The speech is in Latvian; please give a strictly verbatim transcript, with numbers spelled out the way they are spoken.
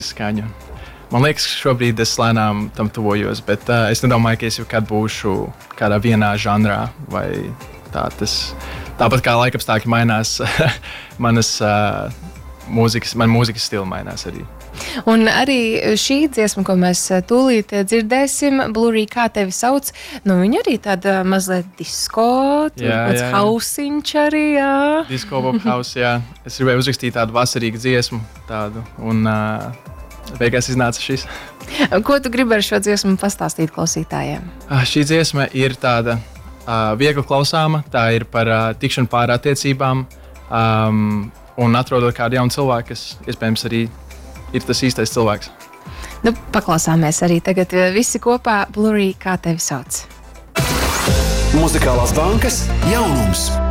skaņu. Man liekas, ka šobrīd es lēnām tam tuvojos, bet uh, es nedomāju, ka es jau kad būšu kādā vienā žanrā vai tā tas. Tāpat kā laikapstākļi mainās, manas uh, mūzikas, man mūzikas stila mainās arī. Un arī šī dziesma, ko mēs tūlīt dzirdēsim, Blurry, kā tevi sauc, nu viņa arī tāda mazliet disko, tāds hausiņš arī, jā. Disko, pop house, jā. Es gribēju uzrakstīt tādu vasarīgu dziesmu, tādu, un uh, beigās iznāca šis. Ko tu gribi ar šo dziesmu pastāstīt klausītājiem? Uh, šī dziesma ir tāda uh, viegli klausāma, tā ir par uh, tikšanu pār attiecībām, um, un atrodot kādu jaunu cilvēku, kas iespējams arī ir tas īstais cilvēks. Nu, paklausāmies arī tagad visi kopā Blurry, kā tevi sauc. Muzikālās bankas jaunums.